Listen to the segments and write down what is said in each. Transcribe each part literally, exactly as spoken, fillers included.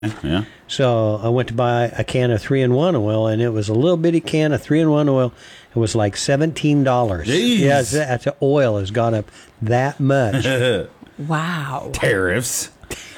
Yeah. So I went to buy a can of three in one oil, and it was a little bitty can of three in one oil. It was like seventeen dollars. Jeez. Yeah, that's, that's oil has gone up that much. Wow. Tariffs.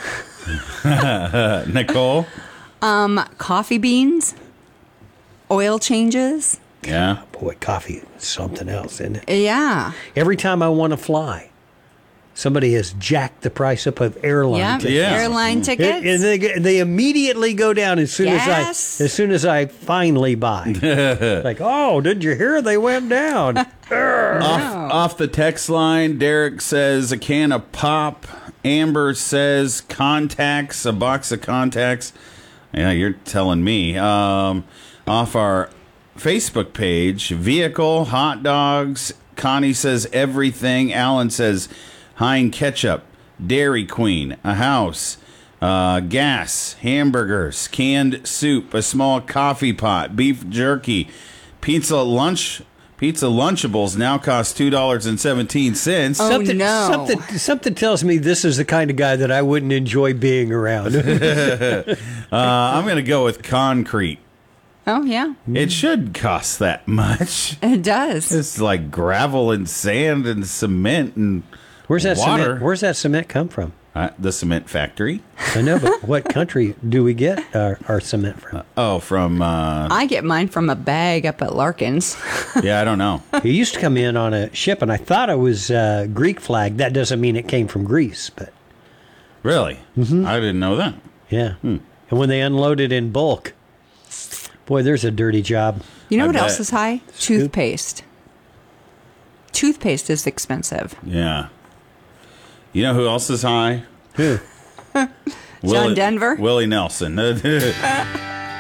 Nicole? Um, coffee beans, oil changes. Yeah. Boy, coffee is something else, isn't it? Yeah. Every time I want to fly, somebody has jacked the price up of airline Yeah. tickets. Yeah. Airline It- tickets. and they, get- they immediately go down as soon Yes. as I as soon as I finally buy. Like, oh, did you hear they went down? Off, off the text line, Derek says a can of pop. Amber says contacts, a box of contacts. Yeah, you're telling me. Um, off our Facebook page, vehicle, hot dogs. Connie says everything. Alan says Hein ketchup, Dairy Queen, a house, uh, gas, hamburgers, canned soup, a small coffee pot, beef jerky, pizza lunch. Pizza Lunchables now cost two dollars and seventeen cents. Oh, something, no. something, something tells me this is the kind of guy that I wouldn't enjoy being around. uh, I'm going to go with concrete. Oh, yeah. It should cost that much. It does. It's like gravel and sand and cement and Where's that water. cement? Where's that cement come from? Uh, the cement factory. I know, but what country do we get our, our cement from? Oh, from uh, I get mine from a bag up at Larkin's. yeah, I don't know. It used to come in on a ship, and I thought it was uh, Greek flag. That doesn't mean it came from Greece, but Really? Mm-hmm. I didn't know that. yeah. And when they unload it in bulk, boy, there's a dirty job. You know I what bet. else is high? Toothpaste. Toothpaste is expensive. Yeah. You know who else is high? Who? John Denver? Willie Nelson. Would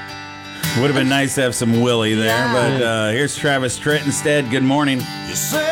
have been nice to have some Willie there, Yeah. but uh, here's Travis Tritt instead. Good morning. You say